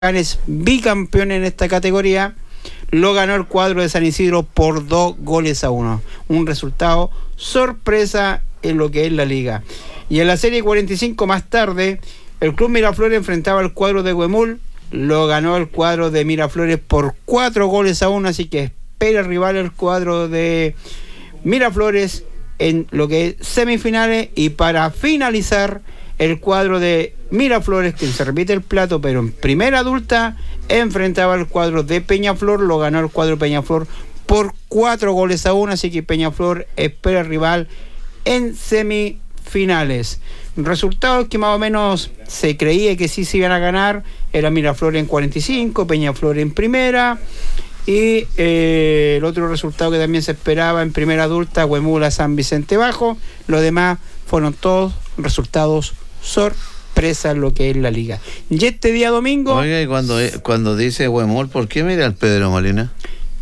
es bicampeón en esta categoría. Lo ganó el cuadro de San Isidro por 2-1. Un resultado sorpresa en lo que es la liga. Y en la serie 45 más tarde, el Club Miraflores enfrentaba al cuadro de Huemul. Lo ganó el cuadro de Miraflores por 4-1. Así que espera rival el cuadro de Miraflores en lo que es semifinales. Y para finalizar, el cuadro de Miraflores, que se repite el plato, pero en primera adulta, enfrentaba al cuadro de Peñaflor. Lo ganó el cuadro de Peñaflor por 4-1. Así que Peñaflor espera rival en semifinales. Resultados que más o menos se creía que sí se iban a ganar. Era Miraflores en 45, Peñaflor en primera. Y el otro resultado que también se esperaba en primera adulta, Huemula San Vicente Bajo. Los demás fueron todos resultados sorpresa en lo que es la liga. Y este día domingo... Oiga, y cuando dice Huemul, ¿por qué mira al Pedro Molina?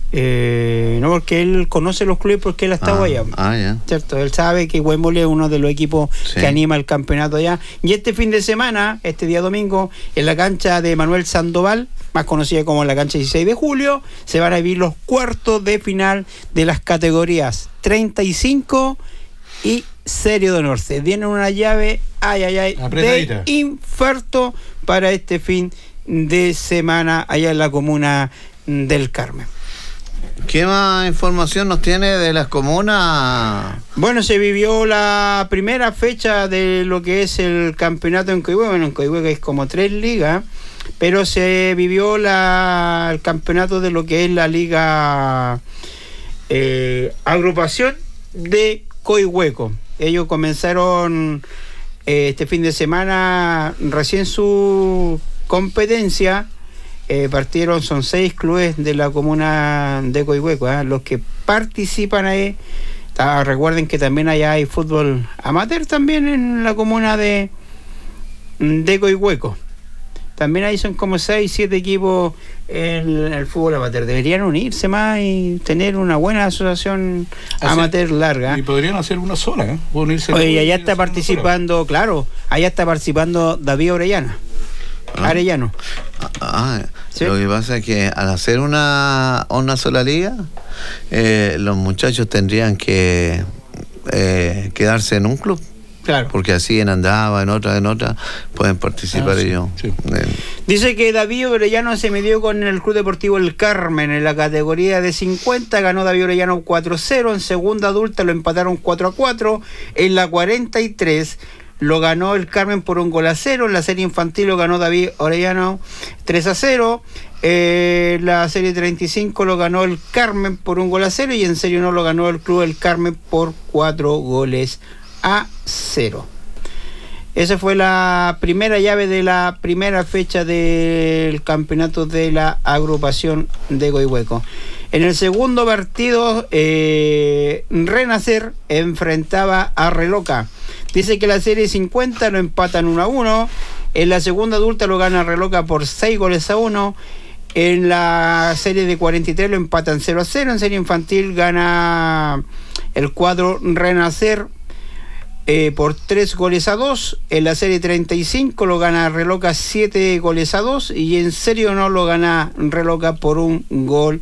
No, porque él conoce los clubes, porque él ha estado allá. Ya. ¿Cierto? Él sabe que Huemul es uno de los equipos que anima el campeonato allá. Y este fin de semana, este día domingo, en la cancha de Manuel Sandoval, más conocida como la cancha 16 de julio, se van a vivir los cuartos de final de las categorías 35 y Serie de Honor. Se tienen una llave de infarto para este fin de semana allá en la comuna del Carmen. ¿Qué más información nos tiene de las comunas? Bueno, se vivió la primera fecha de lo que es el campeonato en Coihueco. Bueno, en Coihueco es como 3 ligas, pero se vivió el campeonato de lo que es la liga agrupación de Coihueco. Ellos comenzaron este fin de semana recién su competencia. Partieron, son 6 clubes de la comuna de Coihueco, los que participan ahí. Recuerden que también allá hay fútbol amateur también en la comuna de Coihueco. También ahí son como 6, 7 equipos en el fútbol amateur. Deberían unirse más y tener una buena asociación amateur larga. Y podrían hacer una sola, unirse. Oye, y allá está participando, claro, allá está participando David Arellano. ¿Sí? Lo que pasa es que al hacer una sola liga, los muchachos tendrían que quedarse en un club. Claro. Porque así en Andaba, en otra, pueden participar ellos. Sí. Dice que David Orellano se midió con el Club Deportivo El Carmen en la categoría de 50, ganó David Orellano 4-0, en segunda adulta lo empataron 4-4, en la 43 lo ganó el Carmen por 1-0, en la serie infantil lo ganó David Orellano 3-0, la serie 35 lo ganó el Carmen por 1-0 y en serie no lo ganó el Club El Carmen por 4-0. Esa fue la primera llave de la primera fecha del campeonato de la agrupación de Coihueco. En el segundo partido, Renacer enfrentaba a Reloca. Dice que la serie 50 lo empatan 1-1. En la segunda adulta lo gana Reloca por 6-1. En la serie de 43 lo empatan 0-0. En serie infantil gana el cuadro Renacer por 3-2. En la serie 35 lo gana Reloca 7-2. Y en serie no lo gana Reloca por 1-0.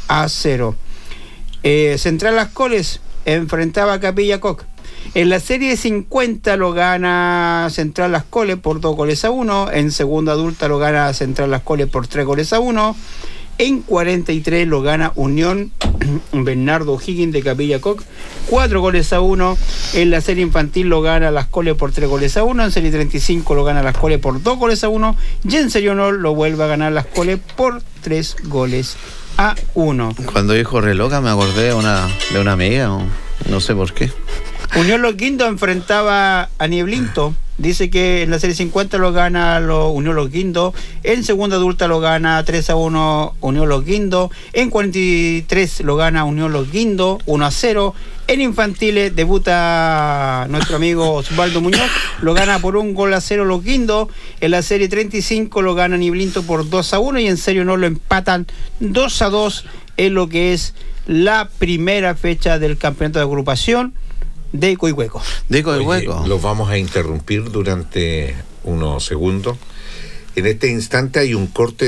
Central Las Coles enfrentaba a Capilla Coc. En la serie 50 lo gana Central Las Coles por 2-1. En segunda adulta lo gana Central Las Coles por 3-1. En 43 lo gana Unión Bernardo O'Higgins de Capilla Coc 4-1. En la serie infantil lo gana Las Coles por 3-1. En serie 35 lo gana Las Coles por 2-1. Y en serie honor lo vuelve a ganar Las Coles por 3-1. Cuando dijo Reloca me acordé de una amiga, no sé por qué. Unión Los Guindos enfrentaba a Nieblinto. Dice que en la serie 50 lo gana Unión Los Guindos. En segunda adulta lo gana 3-1 Unión Los Guindos. En 43 lo gana Unión Los Guindos 1-0. En infantiles debuta nuestro amigo Osvaldo Muñoz. Lo gana por 1-0 Los Guindos. En la serie 35 lo gana Nieblinto por 2-1. Y en serio no lo empatan 2-2 en lo que es la primera fecha del campeonato de agrupación de Coihueco. Oye, los vamos a interrumpir durante unos segundos. En este instante hay un corte